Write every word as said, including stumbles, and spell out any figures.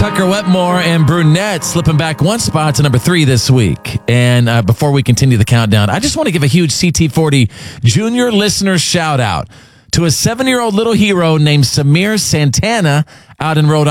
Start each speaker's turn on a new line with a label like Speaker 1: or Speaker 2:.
Speaker 1: Tucker Wetmore and Brunette slipping back one spot to number three this week. And uh, before we continue the countdown, I just want to give a huge C T forty junior listener shout out to a seven-year-old little hero named Samir Santana out in Rhode